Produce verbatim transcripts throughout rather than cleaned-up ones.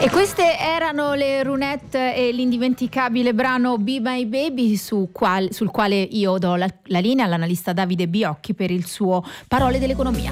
E queste erano le Runette e l'indimenticabile brano Be My Baby, su qual, sul quale io do la, la linea all'analista Davide Biocchi per il suo Parole dell'economia.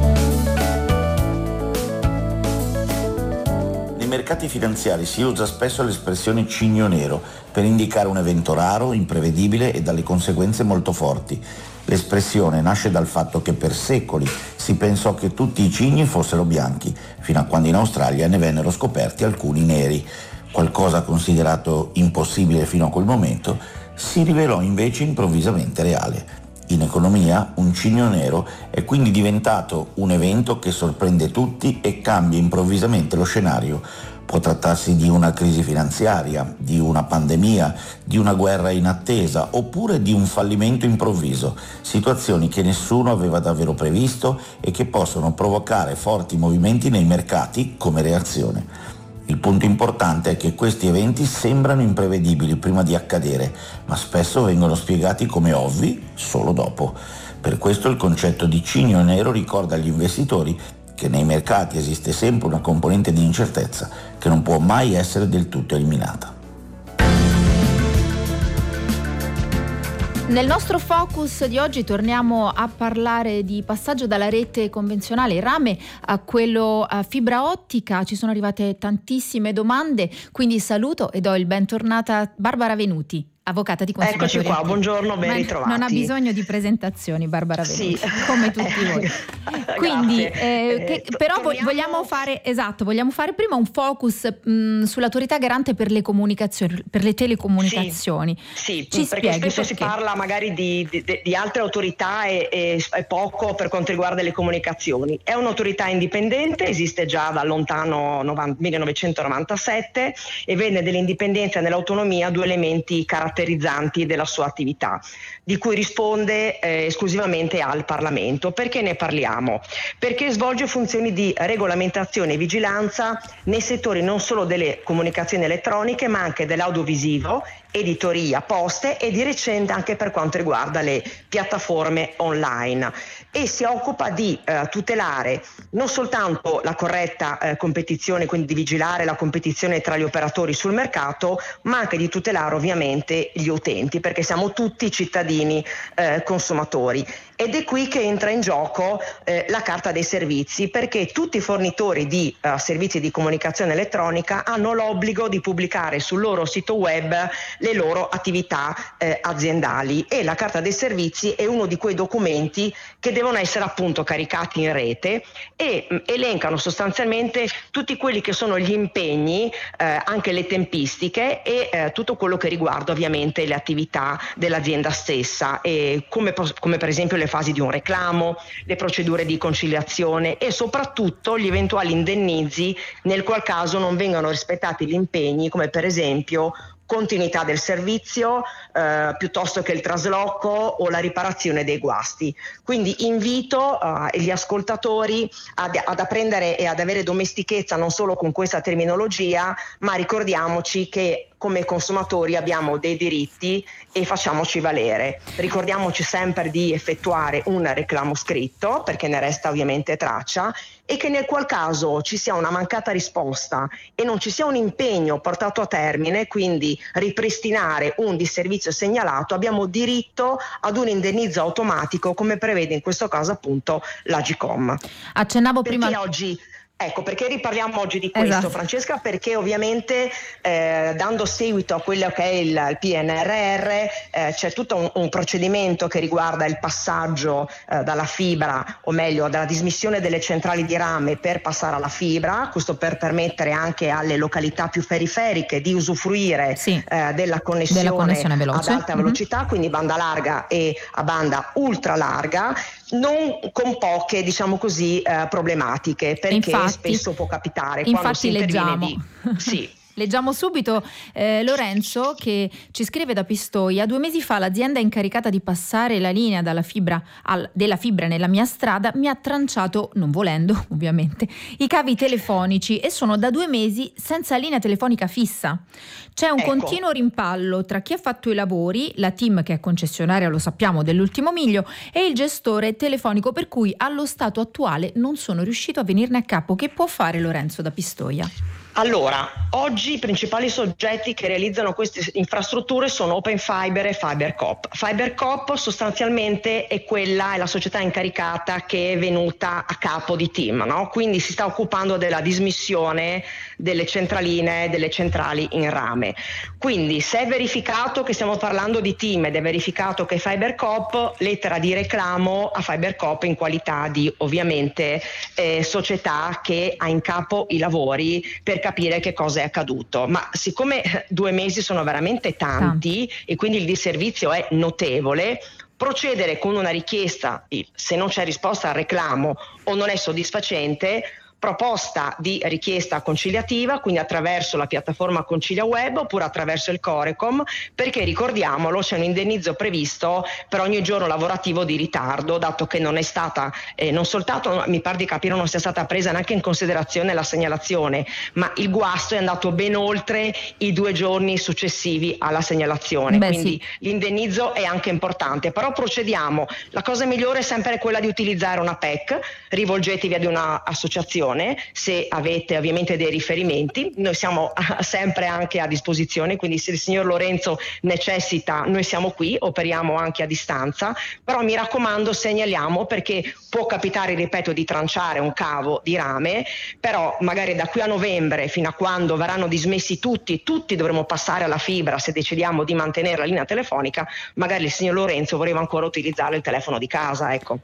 Nei mercati finanziari si usa spesso l'espressione cigno nero per indicare un evento raro, imprevedibile e dalle conseguenze molto forti. L'espressione nasce dal fatto che per secoli si pensò che tutti i cigni fossero bianchi, fino a quando in Australia ne vennero scoperti alcuni neri. Qualcosa considerato impossibile fino a quel momento si rivelò invece improvvisamente reale. In economia, un cigno nero è quindi diventato un evento che sorprende tutti e cambia improvvisamente lo scenario. Può trattarsi di una crisi finanziaria, di una pandemia, di una guerra inattesa oppure di un fallimento improvviso, situazioni che nessuno aveva davvero previsto e che possono provocare forti movimenti nei mercati come reazione. Il punto importante è che questi eventi sembrano imprevedibili prima di accadere, ma spesso vengono spiegati come ovvi solo dopo. Per questo il concetto di cigno nero ricorda agli investitori che nei mercati esiste sempre una componente di incertezza che non può mai essere del tutto eliminata. Nel nostro focus di oggi torniamo a parlare di passaggio dalla rete convenzionale rame a quello a fibra ottica. Ci sono arrivate tantissime domande, quindi saluto e do il bentornata a Barbara Venuti, avvocata di consumatori. Eccoci qua, buongiorno, ben ritrovati. Non ha bisogno di presentazioni, Barbara Venuti, sì. come tutti voi. Quindi, eh, che, però torniamo... vogliamo fare, esatto, vogliamo fare prima un focus mh, sull'autorità garante per le comunicazioni, per le telecomunicazioni. Sì, Ci sì perché spesso perché? si parla magari di, di, di altre autorità e, e, e poco per quanto riguarda le comunicazioni. È un'autorità indipendente, esiste già dal lontano millenovecentonovantasette e vede nell'indipendenza e nell'autonomia due elementi caratterizzanti della sua attività, di cui risponde eh, esclusivamente al Parlamento. Perché ne parliamo? Perché svolge funzioni di regolamentazione e vigilanza nei settori non solo delle comunicazioni elettroniche ma anche dell'audiovisivo, editoria, poste e di recente anche per quanto riguarda le piattaforme online, e si occupa di eh, tutelare non soltanto la corretta eh, competizione, quindi di vigilare la competizione tra gli operatori sul mercato, ma anche di tutelare ovviamente gli utenti, perché siamo tutti cittadini eh, consumatori. Ed è qui che entra in gioco eh, la carta dei servizi, perché tutti i fornitori di uh, servizi di comunicazione elettronica hanno l'obbligo di pubblicare sul loro sito web le loro attività eh, aziendali, e la carta dei servizi è uno di quei documenti che devono essere appunto caricati in rete e mh, elencano sostanzialmente tutti quelli che sono gli impegni, eh, anche le tempistiche e eh, tutto quello che riguarda ovviamente le attività dell'azienda stessa, e come, come per esempio le fasi di un reclamo, le procedure di conciliazione e soprattutto gli eventuali indennizi nel qual caso non vengano rispettati gli impegni, come per esempio continuità del servizio eh, piuttosto che il trasloco o la riparazione dei guasti. Quindi invito eh, gli ascoltatori ad, ad apprendere e ad avere domestichezza non solo con questa terminologia, ma ricordiamoci che come consumatori abbiamo dei diritti e facciamoci valere. Ricordiamoci sempre di effettuare un reclamo scritto, perché ne resta ovviamente traccia, e che nel qual caso ci sia una mancata risposta e non ci sia un impegno portato a termine, quindi ripristinare un disservizio segnalato, abbiamo diritto ad un indennizzo automatico, come prevede in questo caso appunto l'Agcom. Accennavo perché prima oggi Ecco, perché riparliamo oggi di questo, esatto. Francesca? Perché ovviamente eh, dando seguito a quello che è il, il P N R R eh, c'è tutto un, un procedimento che riguarda il passaggio eh, dalla fibra, o meglio dalla dismissione delle centrali di rame per passare alla fibra, questo per permettere anche alle località più periferiche di usufruire sì. eh, della connessione, della connessione veloce. ad alta Mm-hmm. velocità, quindi banda larga e a banda ultra larga, non con poche, diciamo così, eh, problematiche, perché infatti, spesso può capitare quando si interviene leggiamo. di... Sì. Leggiamo subito eh, Lorenzo che ci scrive da Pistoia: due mesi fa l'azienda incaricata di passare la linea dalla fibra al, della fibra nella mia strada mi ha tranciato, non volendo ovviamente, i cavi telefonici e sono da due mesi senza linea telefonica fissa. C'è un ecco. continuo rimpallo tra chi ha fatto i lavori, la team che è concessionaria, lo sappiamo, dell'ultimo miglio, e il gestore telefonico, per cui allo stato attuale non sono riuscito a venirne a capo. Che può fare Lorenzo da Pistoia? Allora, oggi i principali soggetti che realizzano queste infrastrutture sono Open Fiber e FiberCop. FiberCop sostanzialmente è quella, è la società incaricata che è venuta a capo di TIM, no? Quindi si sta occupando della dismissione delle centraline, delle centrali in rame. Quindi se è verificato che stiamo parlando di TIM ed è verificato che è FiberCop, lettera di reclamo a FiberCop in qualità di ovviamente eh, società che ha in capo i lavori per capire che cosa è accaduto. Ma siccome due mesi sono veramente tanti, tanti. e quindi il disservizio è notevole, procedere con una richiesta, se non c'è risposta al reclamo o non è soddisfacente, proposta di richiesta conciliativa, quindi attraverso la piattaforma Concilia Web oppure attraverso il Corecom, perché ricordiamolo c'è un indennizzo previsto per ogni giorno lavorativo di ritardo, dato che non è stata, eh, non soltanto mi pare di capire non sia stata presa neanche in considerazione la segnalazione, ma il guasto è andato ben oltre i due giorni successivi alla segnalazione. Beh, quindi sì. L'indennizzo è anche importante, però procediamo. La cosa migliore è sempre quella di utilizzare una P E C, rivolgetevi ad un'associazione se avete ovviamente dei riferimenti, noi siamo sempre anche a disposizione, quindi se il signor Lorenzo necessita noi siamo qui, operiamo anche a distanza, però mi raccomando segnaliamo, perché può capitare, ripeto, di tranciare un cavo di rame, però magari da qui a novembre fino a quando verranno dismessi tutti, tutti dovremo passare alla fibra se decidiamo di mantenere la linea telefonica, magari il signor Lorenzo voleva ancora utilizzare il telefono di casa, ecco.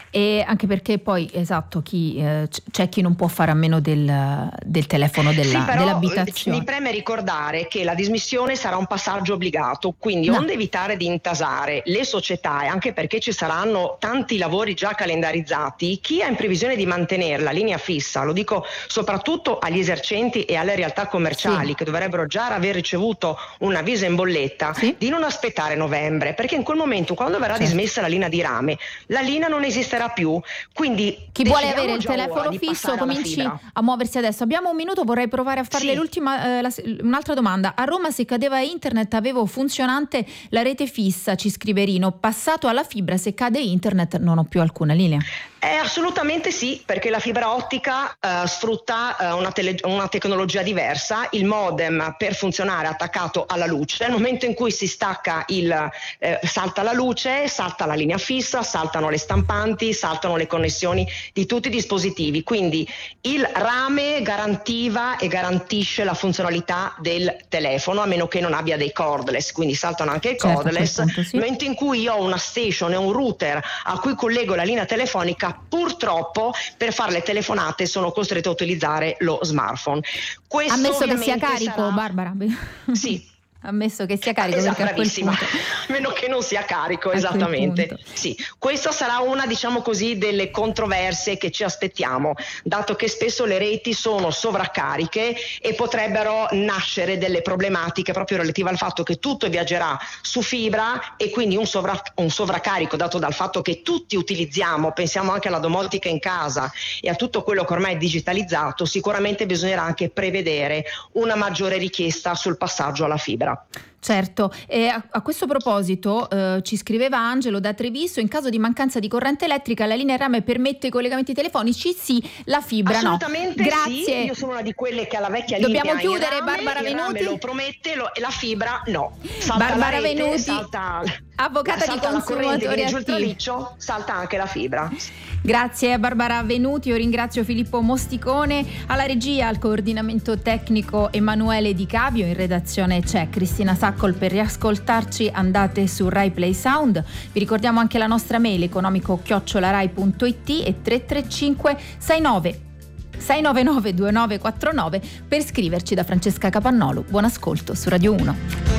E anche perché poi, esatto, chi, eh, c'è chi non può fare a meno del, del telefono della, sì, però dell'abitazione. Mi preme ricordare che la dismissione sarà un passaggio obbligato, quindi no. onde evitare di intasare le società, e anche perché ci saranno tanti lavori già calendarizzati, chi ha in previsione di mantenere la linea fissa, lo dico soprattutto agli esercenti e alle realtà commerciali, sì. che dovrebbero già aver ricevuto un avviso in bolletta, sì. di non aspettare novembre, perché in quel momento, quando verrà certo. dismessa la linea di rame, la linea non esisterà più, quindi chi vuole avere il telefono fisso cominci a muoversi adesso. Abbiamo un minuto, vorrei provare a farle sì. l'ultima, eh, la, un'altra domanda. A Roma se cadeva internet avevo funzionante la rete fissa, ci scrive Rino, passato alla fibra, se cade internet non ho più alcuna linea. Eh, assolutamente sì, perché la fibra ottica eh, sfrutta eh, una, tele- una tecnologia diversa, il modem per funzionare è attaccato alla luce, nel momento in cui si stacca il eh, salta la luce, salta la linea fissa, saltano le stampanti, saltano le connessioni di tutti i dispositivi, quindi il rame garantiva e garantisce la funzionalità del telefono, a meno che non abbia dei cordless, quindi saltano anche i certo, cordless, punto, sì. nel momento in cui io ho una station e un router a cui collego la linea telefonica, purtroppo per fare le telefonate sono costretto a utilizzare lo smartphone. Questo ammesso che sia carico, sarà... Barbara. Sì. Ammesso che sia carico, esatto, perché bravissima, a quel punto... a meno che non sia carico, esattamente. Sì, questa sarà una, diciamo così, delle controversie che ci aspettiamo, dato che spesso le reti sono sovraccariche e potrebbero nascere delle problematiche proprio relative al fatto che tutto viaggerà su fibra e quindi un, sovra... un sovraccarico dato dal fatto che tutti utilizziamo, pensiamo anche alla domotica in casa e a tutto quello che ormai è digitalizzato, sicuramente bisognerà anche prevedere una maggiore richiesta sul passaggio alla fibra. Certo, e a, a questo proposito eh, ci scriveva Angelo da Treviso, in caso di mancanza di corrente elettrica la linea rame permette i collegamenti telefonici? Sì, la fibra assolutamente no. Grazie. Sì, io sono una di quelle che alla vecchia linea dobbiamo chiudere, rame, Barbara il Venuti rame lo promette lo, e la fibra no. Salta Barbara la rete, Venuti, salta, avvocata salta di consumatori attivi, salta anche la fibra. Grazie a Barbara Venuti, io ringrazio Filippo Mosticone, alla regia, al coordinamento tecnico Emanuele Di Cavio, in redazione c'è Cristina Saccol. Per riascoltarci andate su Rai Play Sound, vi ricordiamo anche la nostra mail economico chiocciola rai punto it e tre tre cinque sei nove sei nove nove due nove quattro nove per scriverci. Da Francesca Capannolo, buon ascolto su Radio uno.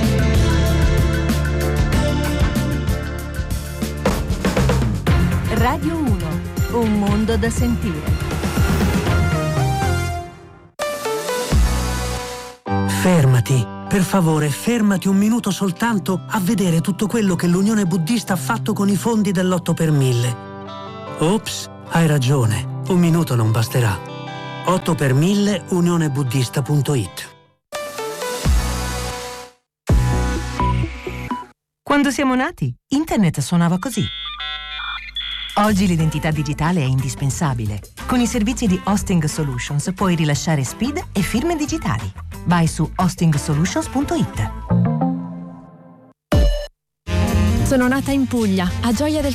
Radio uno, un mondo da sentire. Fermati, per favore, fermati un minuto soltanto a vedere tutto quello che l'Unione Buddista ha fatto con i fondi dell'otto per mille. Ops, hai ragione, un minuto non basterà. otto per mille unione buddista punto it. Quando siamo nati, internet suonava così. Oggi l'identità digitale è indispensabile. Con i servizi di Hosting Solutions puoi rilasciare S P I D e firme digitali. Vai su hosting solutions punto it. Sono nata in Puglia, a Gioia del